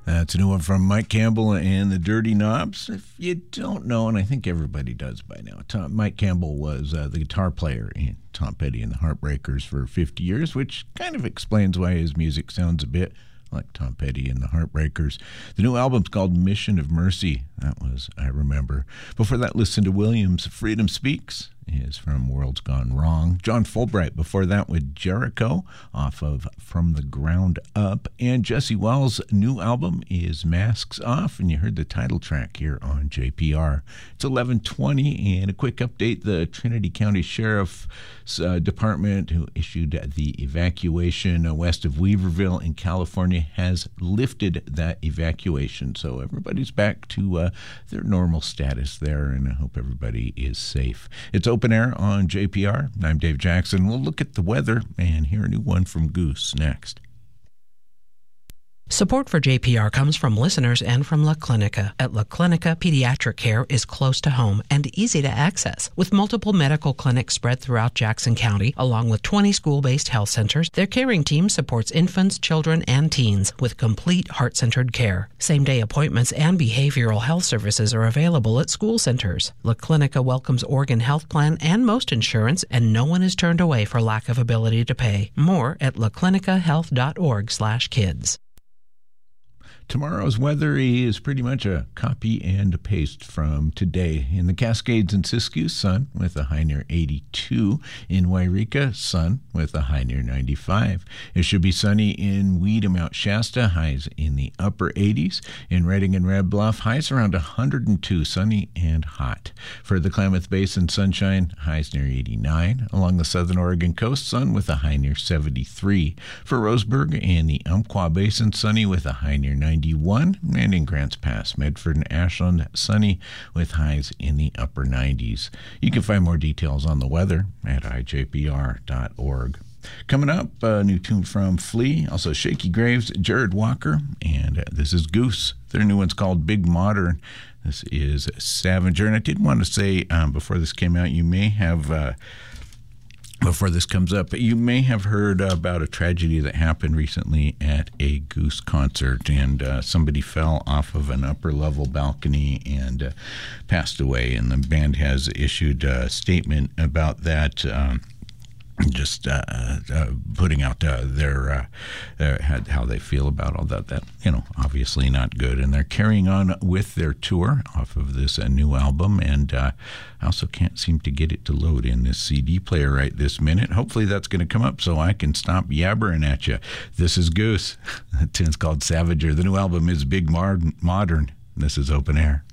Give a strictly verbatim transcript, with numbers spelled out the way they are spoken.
That's a new one from Mike Campbell and the Dirty Knobs. If you don't know, and I think everybody does by now, Tom, Mike Campbell was uh, the guitar player in Tom Petty and the Heartbreakers for fifty years, which kind of explains why his music sounds a bit like Tom Petty and the Heartbreakers. The new album's called Mission of Mercy. That was I Remember. Before that, listen to Williams. Freedom Speaks is from World's Gone Wrong. John Fulbright before that with Jericho off of From the Ground Up. And Jesse Wells' new album is Masks Off, and you heard the title track here on J P R. It's eleven twenty, and a quick update. The Trinity County Sheriff's uh, Department, who issued the evacuation west of Weaverville in California, has lifted that evacuation. So everybody's back to uh, their normal status there, and I hope everybody is safe. It's open air on J P R. I'm Dave Jackson. We'll look at the weather and hear a new one from Goose next. Support for J P R comes from listeners and from La Clinica. At La Clinica, pediatric care is close to home and easy to access. With multiple medical clinics spread throughout Jackson County, along with twenty school-based health centers, their caring team supports infants, children, and teens with complete heart-centered care. Same-day appointments and behavioral health services are available at school centers. La Clinica welcomes Oregon Health Plan and most insurance, and no one is turned away for lack of ability to pay. More at la clinica health dot org slash kids. Tomorrow's weather is pretty much a copy and a paste from today. In the Cascades and Siskiyou, sun with a high near eighty-two. In Wairika, sun with a high near ninety-five. It should be sunny in Weed and Mount Shasta, highs in the upper eighties. In Redding and Red Bluff, highs around one hundred two, sunny and hot. For the Klamath Basin, sunshine, highs near eighty-nine. Along the southern Oregon coast, sun with a high near seventy-three. For Roseburg and the Umpqua Basin, sunny with a high near ninety-one. And in Grants Pass, Medford and Ashland, sunny with highs in the upper nineties. You can find more details on the weather at I J P R dot org. Coming up, a new tune from Flea, also Shaky Graves, Jared Walker, and uh, this is Goose. Their new one's called Big Modern. This is Savager, and I did want to say um, before this came out, you may have... Uh, Before this comes up, you may have heard about a tragedy that happened recently at a Goose concert, and uh, somebody fell off of an upper-level balcony and uh, passed away, and the band has issued a statement about that, um, just uh, uh, putting out uh, their, uh, their how they feel about all that. That, you know, obviously not good, and they're carrying on with their tour off of this uh, new album, and uh, I also can't seem to get it to load in this C D player right this minute. Hopefully that's going to come up so I can stop yabbering at you. This is Goose. The tune's called Savager. The new album is Big Modern. This is Open Air.